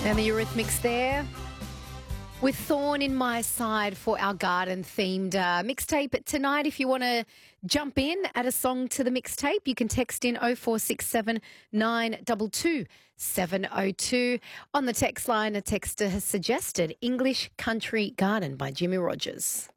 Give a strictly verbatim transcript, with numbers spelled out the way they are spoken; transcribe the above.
And the Eurythmics there with Thorn in My Side for our garden-themed uh, mixtape tonight. If you want to jump in, add a song to the mixtape, you can text in oh four six seven, nine two two, seven oh two. On the text line, a texter has suggested English Country Garden by Jimmy Rogers.